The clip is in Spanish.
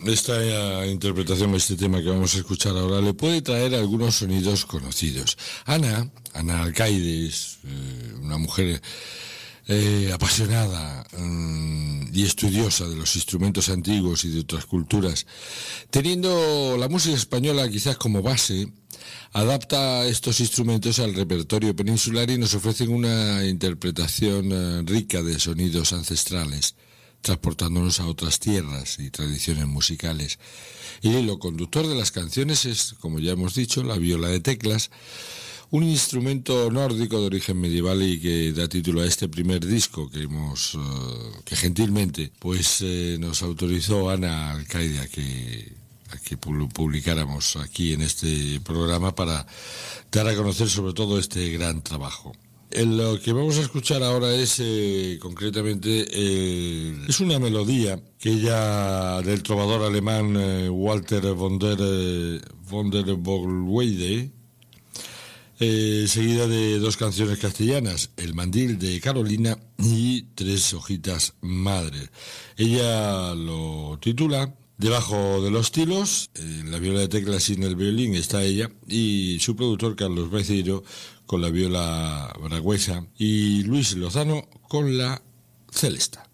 esta interpretación, este tema que vamos a escuchar ahora, le puede traer algunos sonidos conocidos. Ana Alcaide es una mujer apasionada y estudiosa de los instrumentos antiguos y de otras culturas. Teniendo la música española quizás como base, adapta estos instrumentos al repertorio peninsular y nos ofrecen una interpretación rica de sonidos ancestrales, transportándonos a otras tierras y tradiciones musicales. Y el hilo conductor de las canciones es, como ya hemos dicho, la viola de teclas, un instrumento nórdico de origen medieval y que da título a este primer disco que gentilmente nos autorizó Ana Alcaide a que publicáramos aquí en este programa para dar a conocer sobre todo este gran trabajo. Lo que vamos a escuchar ahora es concretamente es una melodía que del trovador alemán Walter von der Vogelweide, seguida de dos canciones castellanas, El mandil de Carolina y Tres hojitas madre. Ella lo titula Debajo de los tilos. En la viola de teclas y en el violín está ella y su productor Carlos Beceiro con la viola bragüesa y Luis Lozano con la celesta.